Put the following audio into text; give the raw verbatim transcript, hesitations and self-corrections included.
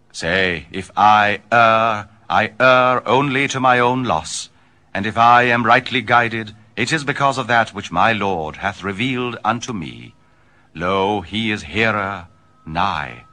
Say, if I err, I err only to my own loss, and if I am rightly guided, it is because of that which my Lord hath revealed unto me. Lo, he is hearer, nigh,